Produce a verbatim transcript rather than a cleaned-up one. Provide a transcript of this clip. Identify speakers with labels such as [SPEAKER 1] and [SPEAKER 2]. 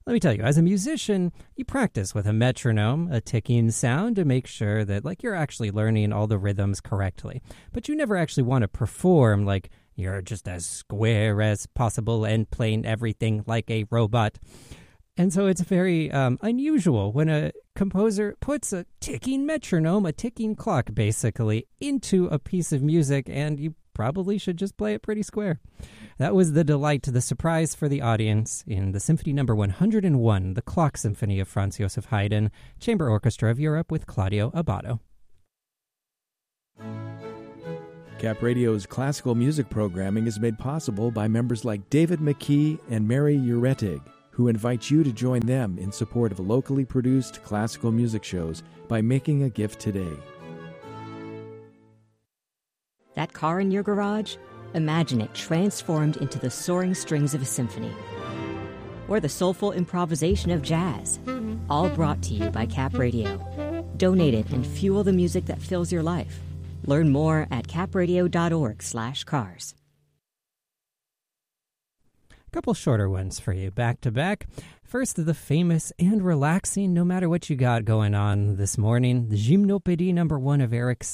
[SPEAKER 1] Let me tell you, as a musician, you practice with a metronome, a ticking sound to make sure that like you're actually learning all the rhythms correctly. But you never actually want to perform like you're just as square as possible and playing everything like a robot. And so it's very um, unusual when a composer puts a ticking metronome, a ticking clock basically, into a piece of music, and you probably should just play it pretty square. That was the delight, the surprise for the audience in the Symphony Number one hundred one, the Clock Symphony of Franz Joseph Haydn, Chamber Orchestra of Europe with Claudio Abbado.
[SPEAKER 2] Cap Radio's classical music programming is made possible by members like David McKee and Mary Uretig, who invite you to join them in support of locally produced classical music shows by making a gift today.
[SPEAKER 3] That car in your garage? Imagine it transformed into the soaring strings of a symphony. Or the soulful improvisation of jazz. All brought to you by Cap Radio. Donate it and fuel the music that fills your life. Learn more at capradio.org slash cars.
[SPEAKER 1] A couple shorter ones for you, back to back. First, the famous and relaxing, no matter what you got going on this morning, the Gymnopédie number one of Eric